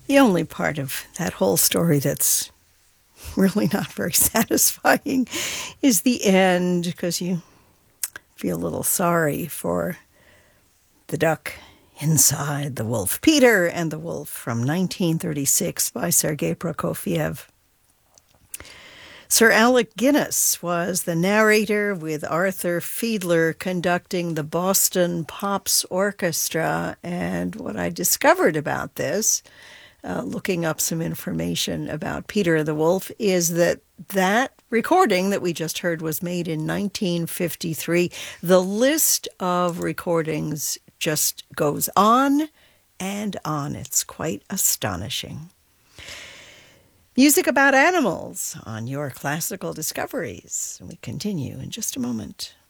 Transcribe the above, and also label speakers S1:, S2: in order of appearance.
S1: The only part of that whole story that's really not very satisfying is the end, because you feel a little sorry for the duck inside the wolf. Peter and the Wolf from 1936 by Sergei Prokofiev. Sir Alec Guinness was the narrator, with Arthur Fiedler conducting the Boston Pops Orchestra. And what I discovered about this, looking up some information about Peter the Wolf, is that recording that we just heard was made in 1953. The list of recordings just goes on and on. It's quite astonishing. Music about animals on your Classical Discoveries. We continue in just a moment.